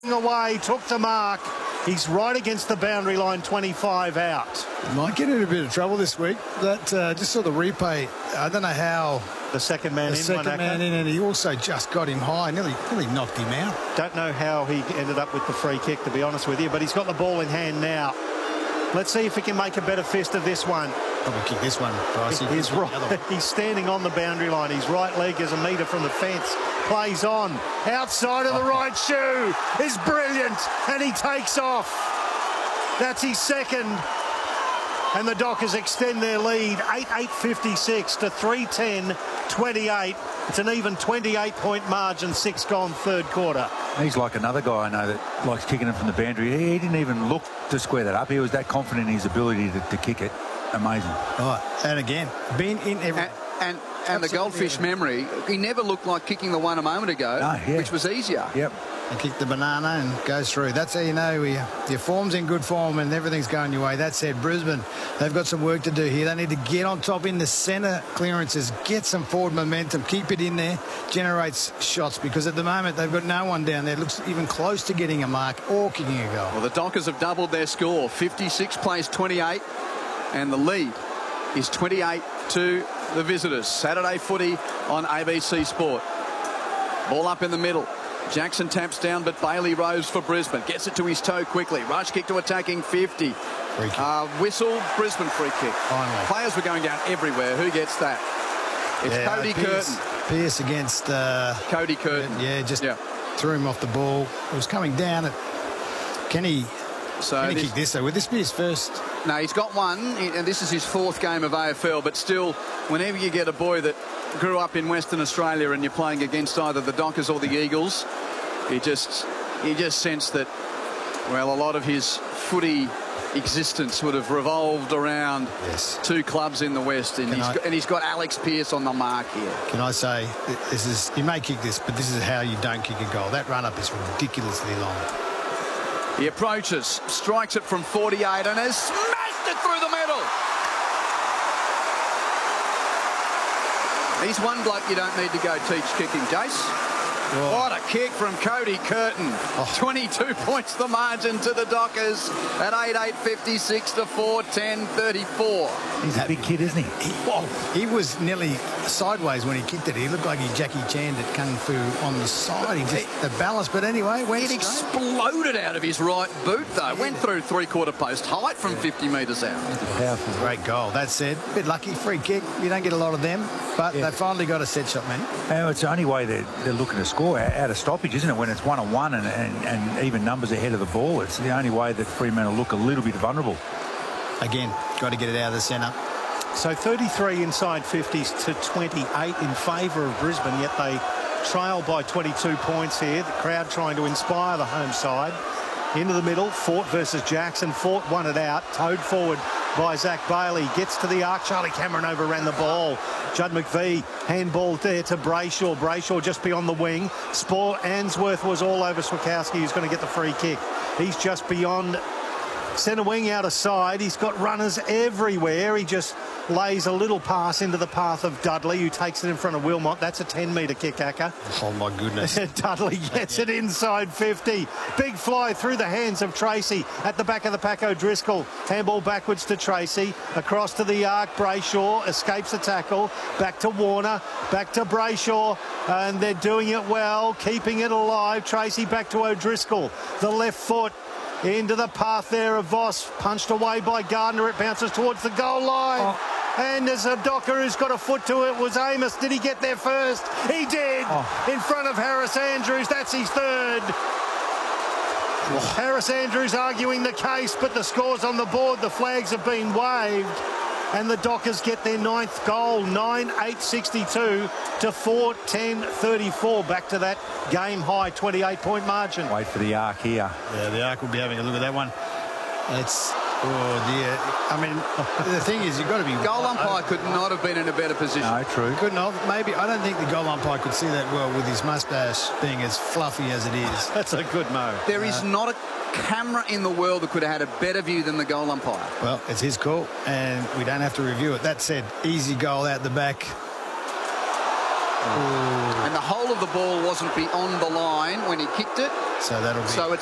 away, took the mark. He's right against the boundary line, 25 out. He might get in a bit of trouble this week. That just saw the replay. I don't know how. The second man in, and he also just got him high, nearly knocked him out. Don't know how he ended up with the free kick, to be honest with you, but he's got the ball in hand now. Let's see if he can make a better fist of this one. Probably kick this one, Bryce. He's standing on the boundary line. His right leg is a metre from the fence. Plays on. Outside of the right shoe is brilliant, and he takes off. That's his second. And the Dockers extend their lead, 8:56 to 3:10-28. It's an even 28-point margin, 6 gone third quarter. He's like another guy I know that likes kicking it from the boundary. He didn't even look to square that up. He was that confident in his ability to kick it. Amazing. Right, and again, been in every... And the goldfish memory, he never looked like kicking the one a moment ago, which was easier. Yep. And kick the banana and goes through. That's how you know your form's in good form and everything's going your way. That said, Brisbane, they've got some work to do here. They need to get on top in the centre clearances, get some forward momentum, keep it in there, generates shots, because at the moment they've got no one down there. It looks even close to getting a mark or kicking a goal. Well, the Dockers have doubled their score. 56 plays 28, and the lead is 28 to the visitors. Saturday footy on ABC Sport. Ball up in the middle. Jackson taps down, but Bailey Rose for Brisbane. Gets it to his toe quickly. Rush kick to attacking 50. Whistle, Brisbane free kick. Finally. Players were going down everywhere. Who gets that? It's Cody Curtin. Pearce against... Cody Curtin. Threw him off the ball. It was coming down. Can he kick this, though? Would this be his first? No, he's got one, and this is his 4th game of AFL, but still, whenever you get a boy that grew up in Western Australia and you're playing against either the Dockers or the Eagles, you just sense that, well, a lot of his footy existence would have revolved around 2 clubs in the West, and he's got Alex Pearce on the mark here. Can I say, you may kick this, but this is how you don't kick a goal. That run-up is ridiculously long. He approaches, strikes it from 48, and has smashed it through the middle. He's one bloke you don't need to go teach kicking, Jace. Oh. What a kick from Cody Curtin. 22 points the margin to the Dockers at 8:56 to 4:10-34. He's a big kid, isn't he? He was nearly sideways when he kicked it. He looked like he Jackie Chan at Kung Fu on the side. He just the balance, but anyway, it exploded out of his right boot, though. Went through 3/4 post height from 50 metres out. Powerful. Great goal. That said, a bit lucky, free kick. You don't get a lot of them, but they finally got a set shot, man. It's the only way they're looking to score out of stoppage, isn't it? When it's 1-on-1 and even numbers ahead of the ball, it's the only way that Fremantle look a little bit vulnerable. Again, got to get it out of the centre. So 33 inside 50s to 28 in favour of Brisbane, yet they trail by 22 points here. The crowd trying to inspire the home side. Into the middle, Fort versus Jackson. Fort won it out, towed forward by Zach Bailey. Gets to the arc. Charlie Cameron overran the ball. Judd McVie handball there to Brayshaw. Brayshaw just beyond the wing. Answorth was all over Swikowski, who's going to get the free kick. He's just beyond centre wing out of side. He's got runners everywhere. He just lays a little pass into the path of Dudley, who takes it in front of Wilmot. That's a 10-metre kick, Acker. Oh, my goodness. Dudley gets it inside 50. Big fly through the hands of Tracy. At the back of the pack, O'Driscoll. Handball backwards to Tracy. Across to the arc. Brayshaw escapes the tackle. Back to Warner. Back to Brayshaw. And they're doing it well, keeping it alive. Tracy back to O'Driscoll. The left foot into the path there of Voss. Punched away by Gardner. It bounces towards the goal line. And there's a Docker who's got a foot to it. Was Amos. Did he get there first? He did. In front of Harris Andrews. That's his third. Harris Andrews arguing the case, but the score's on the board. The flags have been waved. And the Dockers get their 9th goal, 9-8-62 to 4-10-34. Back to that game-high 28-point margin. Wait for the arc here. Yeah, the arc will be having a look at that one. It's, oh, dear. I mean, the thing is, you've got to be... Goal umpire could not have been in a better position. No, true. Couldn't have. Maybe. I don't think the goal umpire could see that well with his moustache being as fluffy as it is. That's a good move. There is not a camera in the world that could have had a better view than the goal umpire. Well, it's his call, and we don't have to review it. That said, easy goal out the back. And the whole of the ball wasn't beyond the line when he kicked it. So that'll be... So